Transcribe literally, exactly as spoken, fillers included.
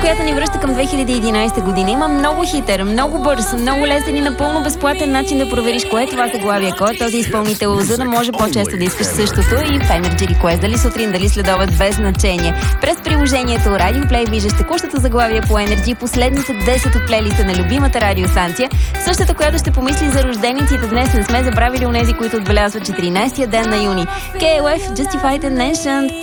която ни връща към две хиляди и единадесета година. Има много хитър, много бърз, много лесен и напълно безплатен начин да провериш кое е това заглавие, кой е този изпълнител, за да може по-често да искаш същото и в Energy Request, дали сутрин, дали следобед, без значение. През приложението Radio Play виждаш текущото заглавие по Energy, последните десет от плейлиста на любимата радиостанция, същата, която ще помисли за рождениците днес. Не сме забравили онези, които отбелязват четиринадесетия ден на юни. кей ел еф, Justified and Nation.